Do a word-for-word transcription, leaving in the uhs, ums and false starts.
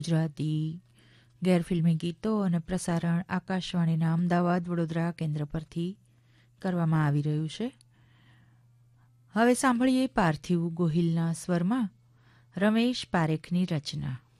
ગુજરાતી ગેરફિલ્મી ગીતો અને પ્રસારણ આકાશવાણીના અમદાવાદ વડોદરા કેન્દ્ર પરથી કરવામાં આવી રહ્યું છે. હવે સાંભળીએ પાર્થિવ ગોહિલના સ્વરમાં રમેશ પારેખની રચના.